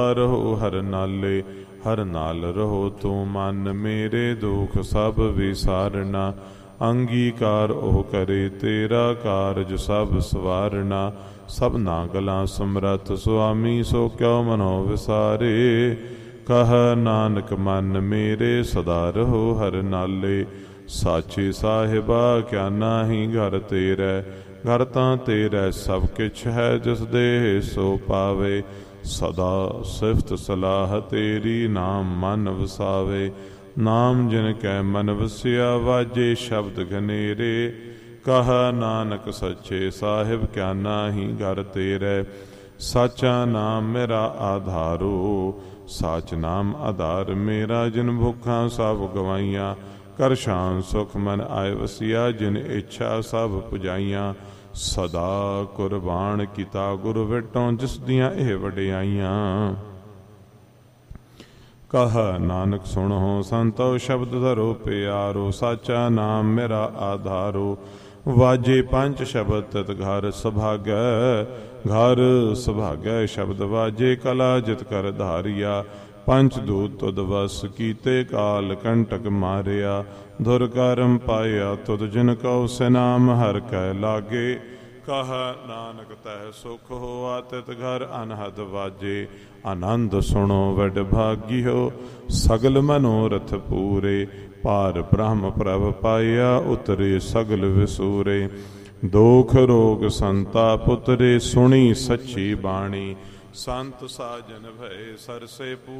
ਰਹੋ ਹਰ ਨਾਲੇ, ਹਰ ਨਾਲ ਰਹੋ ਤੂੰ ਮਨ, ਮੇਰੇ ਦੁਖ ਸਭ ਵਿਸਾਰਨਾ। ਅੰਗੀਕਾਰ ਉਹ ਕਰੇ ਤੇਰਾ ਕਾਰਜ ਸਭ ਸਵਾਰਨਾ। ਸਭਨਾ ਗਲਾਂ ਸਮਰੱਥ ਸੁਆਮੀ, ਸੋ ਕਿਉ ਮਨੋ ਵਿਸਾਰੇ। ਕਹ ਨਾਨਕ ਮਨ ਮੇਰੇ ਸਦਾ ਰਹੋ ਹਰ ਨਾਲੇ, ਸਾਚੇ ਸਾਹਿਬਾ ਕਿਆ ਨਾਹੀ ਘਰ ਤੇਰੇ। ਘਰ ਤਾਂ ਤੇਰੇ ਸਭ ਕਿਛ ਹੈ, ਜਿਸ ਦੇ ਸੋ ਪਾਵੇ। ਸਦਾ ਸਿਫਤ ਸਲਾਹ ਤੇਰੀ, ਨਾਮ ਮਨ ਵਸਾਵੇ। ਨਾਮ ਜਿਨ ਕੈ ਮਨ ਵਸਿਆ, ਵਾਜੇ ਸ਼ਬਦ ਘਨੇਰੇ। ਕਹ ਨਾਨਕ ਸੱਚੇ ਸਾਹਿਬ ਕਿਆ ਨਾਹੀ ਘਰ ਤੇਰੇ। ਸਾਚਾ ਨਾਮ ਮੇਰਾ ਆਧਾਰੋ, ਸਾਚ ਨਾਮ ਆਧਾਰ ਮੇਰਾ। ਜਿਨ ਭੁੱਖਾਂ ਸਭ ਗਵਾਈਆਂ, ਕਰ ਸ਼ਾਨ ਸੁਖ ਮਨ ਆਏ ਵਸਿਆ। ਜਿਨ ਇੱਛਾ ਸਭ ਪੁਜਾਈਆਂ, ਸਦਾ ਕੁਰਬਾਨ ਕੀਤਾ ਗੁਰ ਵਿਟੋਂ। ਜਿਸ ਦੀਆਂ ਇਹ ਵਡਿਆਈਆਂ, ਕਹ ਨਾਨਕ ਸੁਣੋ ਸੰਤੋ ਸ਼ਬਦ ਧਰੋ ਪਿਆਰੋ। ਸਾਚਾ ਨਾਮ ਮੇਰਾ ਆਧਾਰੋ, ਵਾਜੇ ਪੰਜ ਸ਼ਬਦ ਤਿਤ ਘਰ ਸੁਭਾਗੈ। ਘਰ ਸੁਭਾਗੈ ਸ਼ਬਦ ਵਾਜੇ, ਕਲਾ ਜਿਤ ਕਰ ਧਾਰਿਆ। ਪੰਚ ਦੂਤ ਤੁਧ ਵਸ ਕੀਤੇ, ਕਾਲ ਕੰਟਕ ਮਾਰਿਆ। ਧੁਰ ਕਰਮ ਪਾਇਆ ਤੁਧ ਜਿਨ ਕਉ, ਸਿਨਾਮ ਹਰ ਕੈ ਲਾਗੇ। ਕਹ ਨਾਨਕ ਤਹਿ ਸੁਖ ਹੋਆ, ਤਿਤ ਘਰ ਅਨਹਦ ਵਾਜੇ। ਆਨੰਦ ਸੁਣੋ ਵਡ ਭਾਗਿਓ, ਸਗਲ ਮਨੋਰਥ ਪੂਰੇ। ਪਾਰ ਬ੍ਰਹਮ ਪ੍ਰਭ ਪਾਇਆ, ਉਤਰੇ ਸਗਲ ਵਿਸੂਰੇ। ਦੋਖ ਰੋਗ ਸੰਤਾਪ ਉਤਰੇ, ਸੁਣੀ ਸੱਚੀ ਬਾਣੀ। ਸੰਤ ਸਾਜਨ ਭਏ ਸਰਸੇ